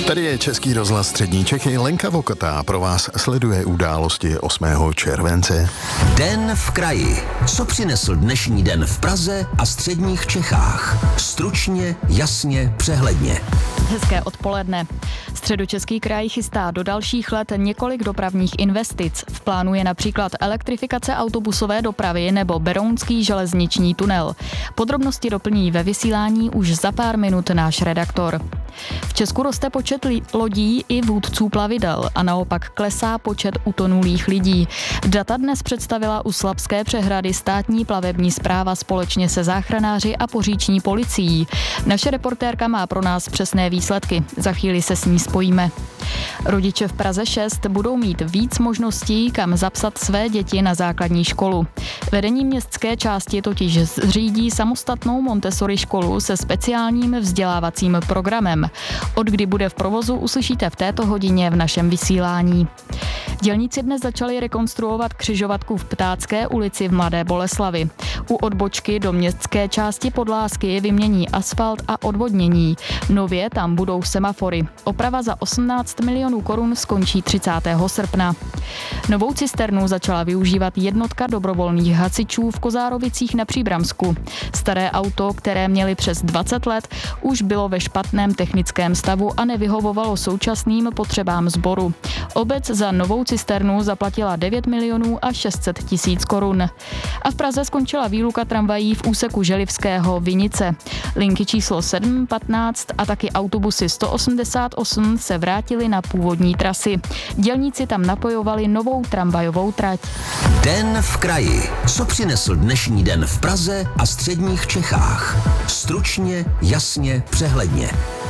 Tady je Český rozhlas Střední Čechy. Lenka Vokotá pro vás sleduje události 8. července. Den v kraji. Co přinesl dnešní den v Praze a středních Čechách? Stručně, jasně, přehledně. Hezké odpoledne. Středočeský kraj chystá do dalších let několik dopravních investic. V plánu je například elektrifikace autobusové dopravy nebo berounský železniční tunel. Podrobnosti doplní ve vysílání už za pár minut náš redaktor. V Česku roste počet lodí i vůdců plavidel a naopak klesá počet utonulých lidí. Data dnes představila u Slapské přehrady státní plavební správa společně se záchranáři a poříční policií. Naše reportérka má pro nás přesné výsledky. Za chvíli se s ní spojíme. Rodiče v Praze 6 budou mít víc možností, kam zapsat své děti na základní školu. Vedení městské části totiž zřídí samostatnou Montessori školu se speciálním vzdělávacím programem. Od kdy bude v provozu, uslyšíte v této hodině v našem vysílání. Dělníci dnes začali rekonstruovat křižovatku v Ptácké ulici v Mladé Boleslavi. U odbočky do městské části Podlásky vymění asfalt a odvodnění. Nově tam budou semafory. Oprava za 18 milionů korun skončí 30. srpna. Novou cisternu začala využívat jednotka dobrovolných hasičů v Kozárovicích na Příbramsku. Staré auto, které měli přes 20 let, už bylo ve špatném technickém stavu a nevyhovovalo současným potřebám sboru. Obec za novou cisternu zaplatila 9 milionů a 600 tisíc korun. A v Praze skončila výluka tramvají v úseku Želivského Vinice. Linky číslo 7, 15 a taky autobusy 188 se vrátily na původní trasy. Dělníci tam napojovali novou tramvajovou trať. Den v kraji. Co přinesl dnešní den v Praze a středních Čechách? Stručně, jasně, přehledně.